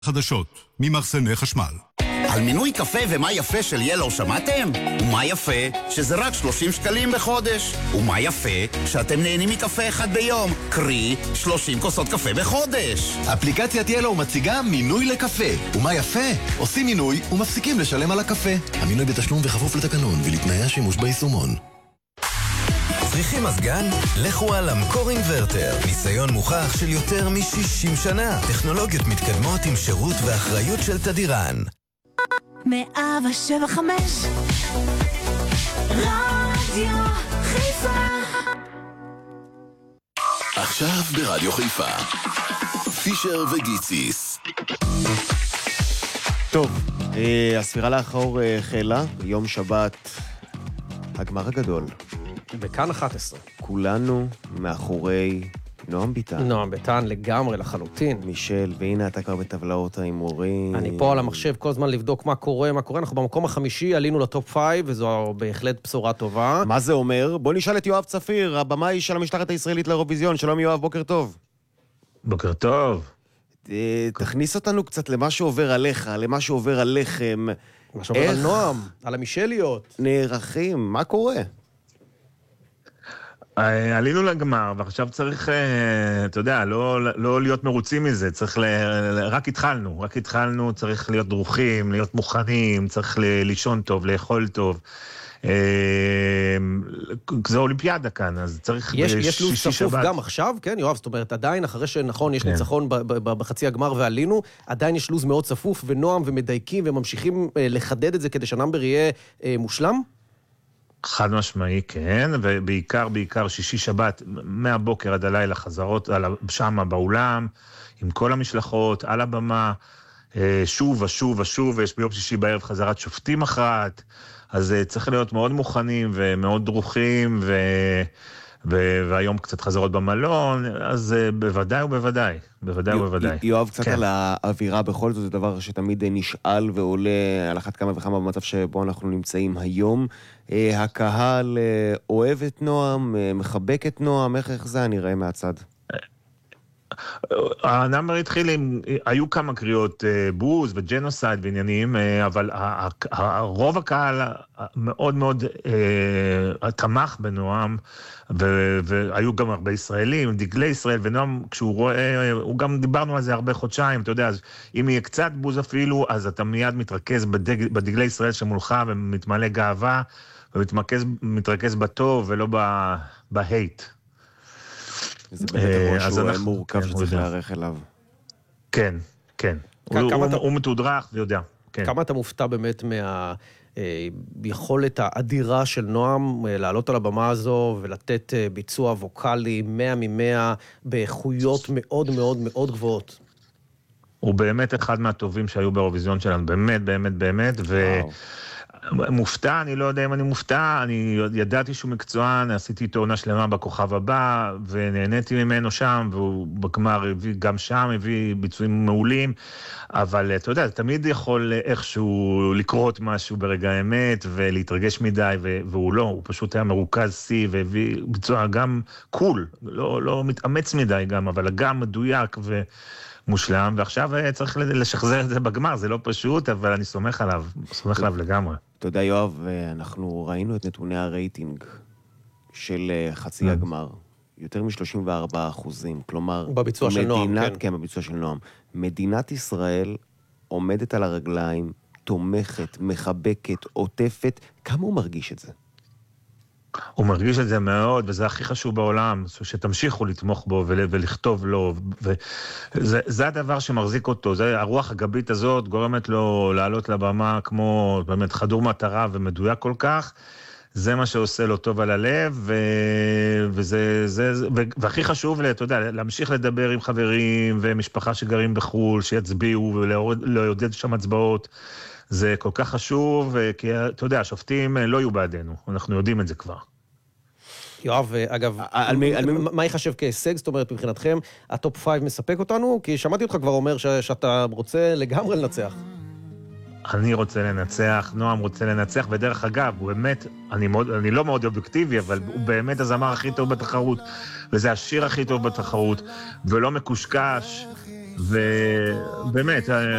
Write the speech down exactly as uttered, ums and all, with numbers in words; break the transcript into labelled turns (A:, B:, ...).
A: חדשות ממחסני חשמל.
B: על מינוי קפה ומה יפה של ילו שמעתם? ומה יפה שזה רק שלושים שקלים בחודש. ומה יפה שאתם נהנים מקפה אחד ביום, קרי שלושים כוסות קפה בחודש.
C: אפליקציית ילו מציגה מינוי לקפה. ומה יפה? עושים מינוי ומפסיקים לשלם על הקפה. המינוי בתשלום וחפוף לתקנון ולתנאי השימוש ביישומון.
D: צריכים מזגן? לכו על אמקור אינברטר. ניסיון מוכח של יותר מ-שישים שנה. טכנולוגיות מתקדמות עם שירות ואחריות של תדירן.
E: מאה שבע חמש רדיו חיפה.
C: עכשיו ברדיו חיפה פישר וגיציס.
F: טוב, הספירה לאחור החלה, יום שבת, הגמר הגדול.
G: בכאן אחת עשרה.
F: כולנו מאחורי נועם ביטן.
G: נועם ביטן לגמרי, לחלוטין.
F: מישל, והנה אתה כבר בטבלאות ההימורים.
G: אני פה על המחשב כל הזמן לבדוק מה קורה, מה קורה. אנחנו במקום החמישי, עלינו לטופ פייב, וזו בהחלט בשורה טובה.
F: מה זה אומר? בוא נשאל את יואב צפיר, הבמאי של המשלחת הישראלית לאירוויזיון. שלום יואב, בוקר טוב.
H: בוקר טוב.
F: תכניס אותנו קצת למה שעובר עליך, למה שעובר עליכם.
G: מה שעובר על נועם, על המשליות.
F: נערכים, מה קורה?
H: עלינו לגמר, ועכשיו צריך, אתה יודע, לא, לא להיות מרוצים מזה, צריך, ל, רק התחלנו, רק התחלנו, צריך להיות דרוכים, להיות מוכנים, צריך לישון טוב, לאכול טוב. זה אולימפיאדה כאן, אז צריך
G: יש, יש לו"ז צפוף גם עכשיו, כן, יואב, זאת אומרת, עדיין, אחרי שנכון, יש ניצחון בחצי הגמר ועלינו, עדיין יש לו"ז מאוד צפוף ונועם ומדייקים וממשיכים לחדד את זה כדי שנאמבר יהיה מושלם?
H: חד משמעי, כן, ובעיקר, בעיקר שישי שבת, מהבוקר עד הלילה חזרות שם באולם, עם כל המשלחות, על הבמה, שוב ושוב ושוב, ויש ביום שישי בערב חזרת שופטים אחת, אז צריך להיות מאוד מוכנים ומאוד דרוכים, ו... ו... והיום קצת חזרות במלון, אז בוודאי ובוודאי, בוודאי ובוודאי.
F: יואב, קצת על האווירה בכל זאת, זה דבר שתמיד נשאל ועולה על אחת כמה וכמה במצב שבו אנחנו נמצאים היום. הקהל אוהב את נועם, מחבק את נועם, איך זה נראה מהצד?
H: הנאמבר התחיל עם, היו כמה קריאות בוז וג'נוסייד ועניינים, אבל הרוב הקהל מאוד מאוד תמך בנועם, והיו גם הרבה ישראלים, דגלי ישראל, ונועם כשהוא רואה, הוא גם דיברנו על זה הרבה חודשיים, אתה יודע, אז אם יהיה קצת בוז אפילו, אז אתה מיד מתרכז בדגלי ישראל שמולך ומתמלא גאווה, ומתרכז בטוב ולא בהייט.
F: זה באמת אירוע שהוא מורכב שצריך להערך אליו.
H: כן, כן. הוא מתודרך ויודע.
G: כמה אתה מופתע באמת מהיכולת האדירה של נועם לעלות על הבמה הזו ולתת ביצוע ווקלי מאה ממאה באיכויות מאוד מאוד מאוד גבוהות?
H: הוא באמת אחד מהטובים שהיו באירוויזיון שלנו, באמת, באמת, באמת, ו... מופתע, אני לא יודע אם אני מופתע, אני ידעתי שהוא מקצוען, עשיתי איתו עונה שלמה בכוכב הבא, ונהניתי ממנו שם, והוא בגמר הביא, גם שם הביא ביצועים מעולים, אבל אתה יודע, תמיד יכול איכשהו לקרות משהו ברגע האמת, ולהתרגש מדי, והוא לא, הוא פשוט היה מרוכז סי, והביא ביצוע גם קול, לא, לא מתאמץ מדי גם, אבל גם מדויק ו... מושלם, ועכשיו צריך לשחזר את זה בגמר, זה לא פשוט, אבל אני סומך עליו, סומך עליו לגמרי.
F: תודה יואב, אנחנו ראינו את נתוני הרייטינג של חצי הגמר, יותר מ-שלושים וארבעה אחוזים, כלומר,
G: בביצוע של נועם, כן.
F: כן, בביצוע של נועם. מדינת ישראל עומדת על הרגליים, תומכת, מחבקת, עוטפת, כמה הוא מרגיש את זה?
H: הוא מרגיש את זה מאוד, וזה הכי חשוב בעולם, שתמשיכו לתמוך בו ולכתוב לו, וזה הדבר שמחזיק אותו, זה הרוח הגבית הזאת גורמת לו לעלות לבמה כמו באמת חדור מטרה ומדויק כל כך, זה מה שעושה לו טוב על הלב, ו... וזה, זה, זה... והכי חשוב, אתה יודע, להמשיך לדבר עם חברים ומשפחה שגרים בחול, שיצביעו ולעודד שם הצבעות, זה כל כך חשוב, כי אתה יודע, השופטים לא יהיו בעדינו, אנחנו יודעים את זה כבר.
G: יואב, אגב, מה יחשב כהישג? זאת אומרת, מבחינתכם, הטופ פייב מספק אותנו? כי שמעתי אותך כבר אומר שאתה רוצה לגמרי לנצח.
H: אני רוצה לנצח, נועם רוצה לנצח, ודרך אגב, הוא באמת, אני, מאוד, אני לא מאוד אובייקטיבי, אבל הוא באמת הזמר הכי טוב בתחרות, וזה השיר הכי טוב בתחרות, ולא מקושקש, ובאמת,